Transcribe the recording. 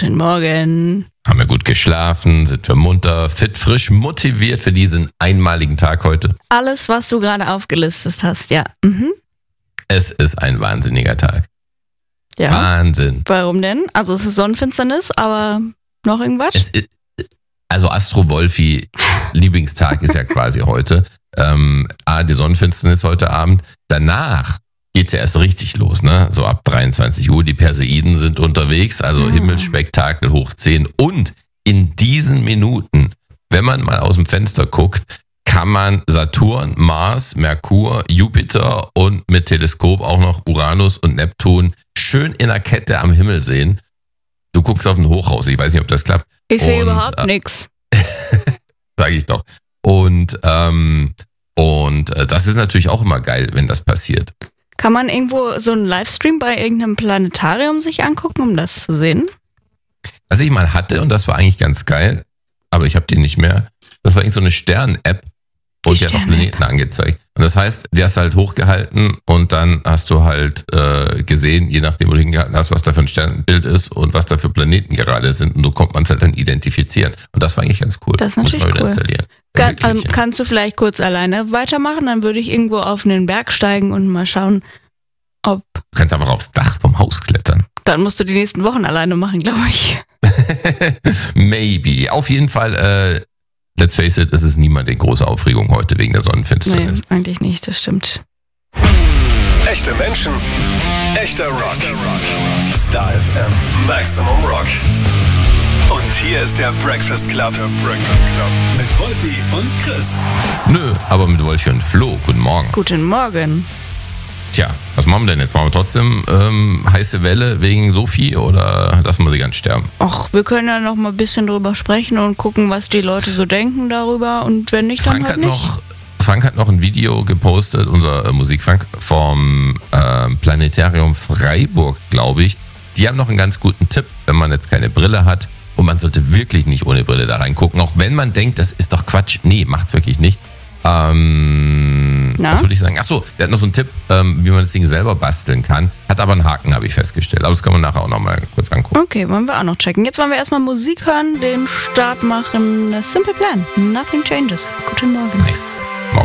Guten Morgen. Haben wir gut geschlafen, sind wir munter, fit, frisch, motiviert für diesen einmaligen Tag heute. Alles, was du gerade aufgelistet hast, ja. Es ist ein wahnsinniger Tag. Ja. Wahnsinn. Warum denn? Also es ist Sonnenfinsternis, aber noch irgendwas? Also Astro Wolfi Lieblingstag ist ja quasi heute. Die Sonnenfinsternis heute Abend. Danach geht's ja erst richtig los, ne? So ab 23 Uhr. Die Perseiden sind unterwegs, also Himmelsspektakel hoch 10. Und in diesen Minuten, wenn man mal aus dem Fenster guckt, kann man Saturn, Mars, Merkur, Jupiter und mit Teleskop auch noch Uranus und Neptun schön in der Kette am Himmel sehen. Du guckst auf ein Hochhaus, ich weiß nicht, ob das klappt. Ich sehe überhaupt nichts. Sag ich doch. Und das ist natürlich auch immer geil, wenn das passiert. Kann man irgendwo so einen Livestream bei irgendeinem Planetarium sich angucken, um das zu sehen? Was ich mal hatte, und das war eigentlich ganz geil, aber ich habe die nicht mehr, das war eigentlich so eine Stern-App und die hat auch Planeten angezeigt. Und das heißt, die hast du halt hochgehalten und dann hast du halt gesehen, je nachdem, wo du hingehalten hast, was da für ein Sternbild ist und was da für Planeten gerade sind. Und so kommt man es halt dann identifizieren. Und das war eigentlich ganz cool. Das ist natürlich Muss man wieder cool. installieren. Kannst du vielleicht kurz alleine weitermachen? Dann würde ich irgendwo auf einen Berg steigen und mal schauen, ob... Du kannst einfach aufs Dach vom Haus klettern. Dann musst du die nächsten Wochen alleine machen, glaube ich. Maybe. Auf jeden Fall, let's face it, es ist niemand in großer Aufregung heute wegen der Sonnenfinsternis. Nee, eigentlich nicht, das stimmt. Echte Menschen, echter Rock. Star FM, Maximum Rock. Und hier ist der Breakfast Club. Mit Wolfi und Chris. Nö, aber mit Wolfi und Flo. Guten Morgen. Guten Morgen. Tja, was machen wir denn jetzt? Machen wir trotzdem heiße Welle wegen Sophie oder lassen wir sie ganz sterben? Ach, wir können ja noch mal ein bisschen drüber sprechen und gucken, was die Leute so denken darüber. Und wenn nicht, dann halt nicht. Frank hat noch ein Video gepostet, unser Musikfrank, vom Planetarium Freiburg, glaube ich. Die haben noch einen ganz guten Tipp, wenn man jetzt keine Brille hat. Und man sollte wirklich nicht ohne Brille da reingucken, auch wenn man denkt, das ist doch Quatsch. Nee, macht's wirklich nicht. Was würde ich sagen? Achso, der hat noch so einen Tipp, wie man das Ding selber basteln kann. Hat aber einen Haken, habe ich festgestellt. Aber das können wir nachher auch noch mal kurz angucken. Okay, wollen wir auch noch checken. Jetzt wollen wir erstmal Musik hören, den Start machen. Simple Plan. Nothing changes. Guten Morgen. Nice.